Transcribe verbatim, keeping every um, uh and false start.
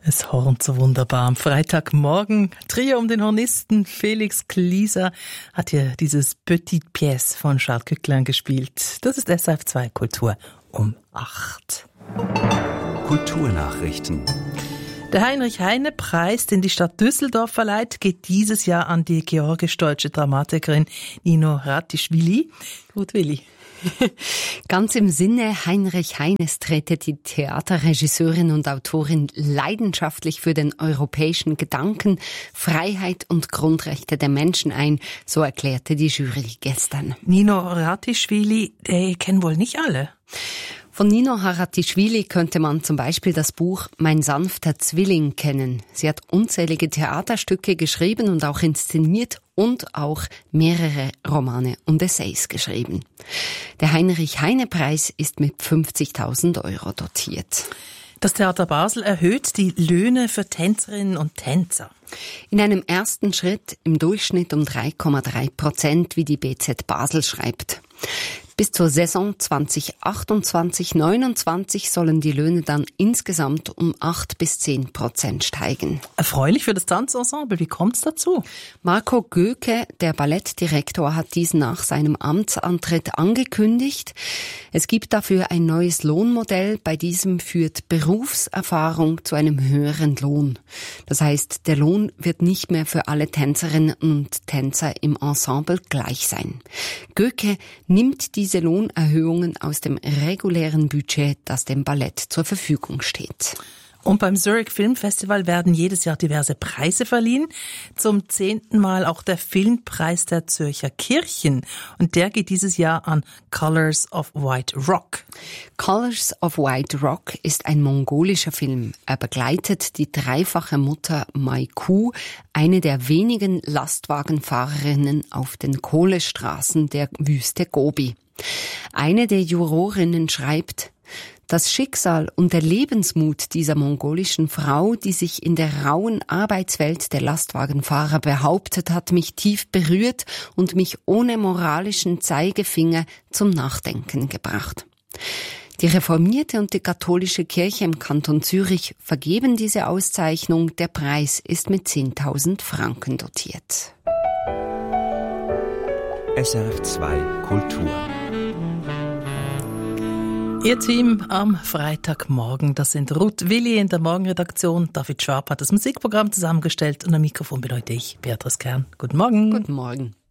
Es hornt so wunderbar. Am Freitagmorgen, Trio um den Hornisten Felix Klieser hat hier dieses Petite Pièce von Charles Cœclin gespielt. Das ist S R F zwei Kultur um acht. Kulturnachrichten. Der Heinrich-Heine-Preis, den die Stadt Düsseldorf verleiht, geht dieses Jahr an die georgisch-deutsche Dramatikerin Nino Ratischvili. Gut, Willi. Ganz im Sinne Heinrich Heines trete die Theaterregisseurin und Autorin leidenschaftlich für den europäischen Gedanken, Freiheit und Grundrechte der Menschen ein, so erklärte die Jury gestern. Nino Ratischvili, die kennen wohl nicht alle. Von Nino Haratischvili könnte man zum Beispiel das Buch Mein sanfter Zwilling kennen. Sie hat unzählige Theaterstücke geschrieben und auch inszeniert und auch mehrere Romane und Essays geschrieben. Der Heinrich-Heine-Preis ist mit fünfzigtausend Euro dotiert. Das Theater Basel erhöht die Löhne für Tänzerinnen und Tänzer. In einem ersten Schritt im Durchschnitt um drei Komma drei Prozent, wie die B Z Basel schreibt. Bis zur Saison zwanzig achtundzwanzig neunundzwanzig sollen die Löhne dann insgesamt um acht bis zehn Prozent steigen. Erfreulich für das Tanzensemble. Wie kommt's dazu? Marco Göke, der Ballettdirektor, hat dies nach seinem Amtsantritt angekündigt. Es gibt dafür ein neues Lohnmodell. Bei diesem führt Berufserfahrung zu einem höheren Lohn. Das heißt, der Lohn wird nicht mehr für alle Tänzerinnen und Tänzer im Ensemble gleich sein. Göke nimmt diese Lohnerhöhungen aus dem regulären Budget, das dem Ballett zur Verfügung steht. Und beim Zurich Film Festival werden jedes Jahr diverse Preise verliehen. Zum zehnten Mal auch der Filmpreis der Zürcher Kirchen. Und der geht dieses Jahr an Colors of White Rock. Colors of White Rock ist ein mongolischer Film. Er begleitet die dreifache Mutter Maiku, eine der wenigen Lastwagenfahrerinnen auf den Kohlestraßen der Wüste Gobi. Eine der Jurorinnen schreibt: Das Schicksal und der Lebensmut dieser mongolischen Frau, die sich in der rauen Arbeitswelt der Lastwagenfahrer behauptet, hat mich tief berührt und mich ohne moralischen Zeigefinger zum Nachdenken gebracht. Die reformierte und die katholische Kirche im Kanton Zürich vergeben diese Auszeichnung. Der Preis ist mit zehntausend Franken dotiert. S R F zwei Kultur. Ihr Team am Freitagmorgen, das sind Ruth Willi in der Morgenredaktion, David Schwab hat das Musikprogramm zusammengestellt und am Mikrofon bin heute ich, Beatrice Kern. Guten Morgen. Guten Morgen.